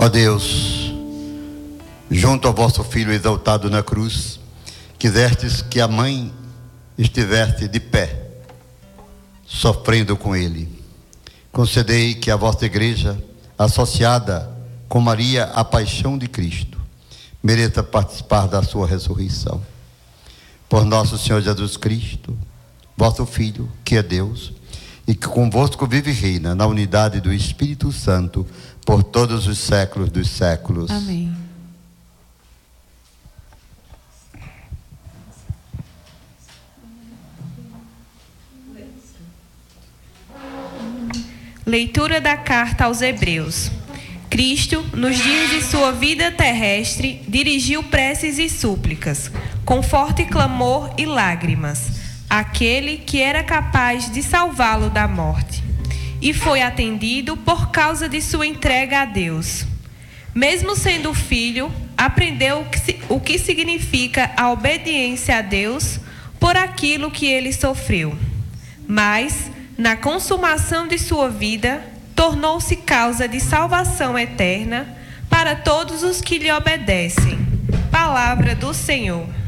Ó Deus, junto ao vosso Filho exaltado na cruz, quisestes que a mãe estivesse de pé, sofrendo com ele. Concedei que a vossa igreja, associada com Maria à paixão de Cristo, mereça participar da sua ressurreição. Por nosso Senhor Jesus Cristo, vosso Filho, que é Deus, e que convosco vive e reina na unidade do Espírito Santo, por todos os séculos dos séculos. Amém. Leitura da carta aos Hebreus. Cristo, nos dias de sua vida terrestre, dirigiu preces e súplicas, com forte clamor e lágrimas, àquele que era capaz de salvá-lo da morte, e foi atendido por causa de sua entrega a Deus. Mesmo sendo filho, aprendeu o que significa a obediência a Deus por aquilo que ele sofreu. Mas, na consumação de sua vida, tornou-se causa de salvação eterna para todos os que lhe obedecem. Palavra do Senhor.